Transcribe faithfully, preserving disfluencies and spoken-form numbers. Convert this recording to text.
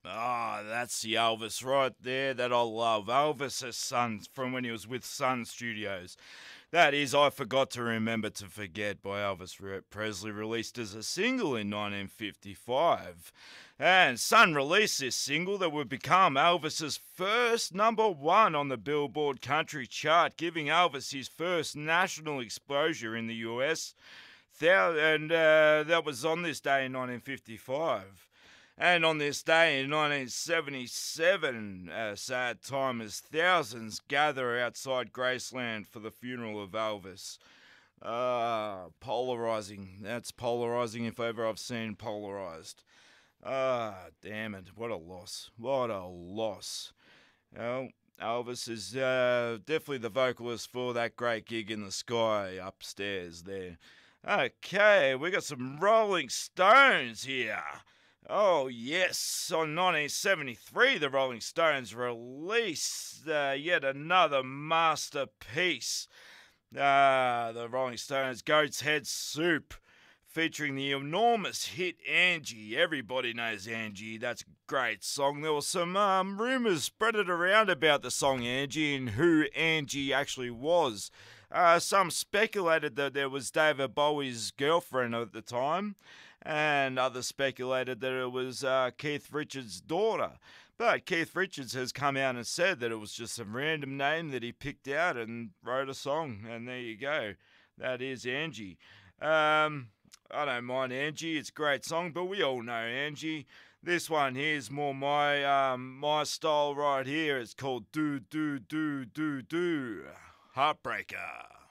Ah, that's the Elvis right there that I love. Elvis' Son from when he was with Sun Studios. That is I Forgot to Remember to Forget by Elvis Presley, released as a single in nineteen fifty-five. And Sun released this single that would become Elvis's first number one on the Billboard Country chart, giving Elvis his first national exposure in the U S. And uh, that was on this day in nineteen fifty-five. And on this day in nineteen seventy-seven, a sad time as thousands gather outside Graceland for the funeral of Elvis. Ah, polarizing. That's polarizing if ever I've seen polarized. Ah, damn it. What a loss. What a loss. Well, Elvis is uh, definitely the vocalist for that great gig in the sky upstairs there. Okay, we got some Rolling Stones here. Oh, yes. On nineteen seventy-three, the Rolling Stones released uh, yet another masterpiece. Ah, the Rolling Stones' Goat's Head Soup, featuring the enormous hit Angie. Everybody knows Angie. That's a great song. There were some um, rumours spreaded around about the song Angie and who Angie actually was. Uh, some speculated that there was David Bowie's girlfriend at the time, and others speculated that it was uh, Keith Richards' daughter. But Keith Richards has come out and said that it was just a random name that he picked out and wrote a song, and there you go. That is Angie. Um, I don't mind Angie, it's a great song, but we all know Angie. This one here is more my um, my style right here. It's called Do Do Do Do Do Heartbreaker.